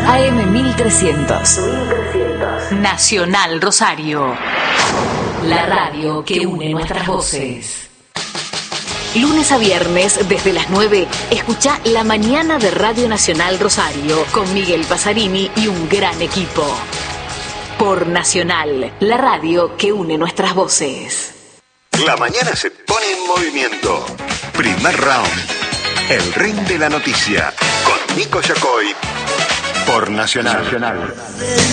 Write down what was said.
AM 1300. Nacional Rosario. La radio que une nuestras voces. Lunes a viernes, desde las 9, escucha La Mañana de Radio Nacional Rosario, con Miguel Pasarini y un gran equipo. Por Nacional, la radio que une nuestras voces. La mañana se pone en movimiento. Primer round. El ring de la noticia. Con Nico Yacoy. Por Nacional.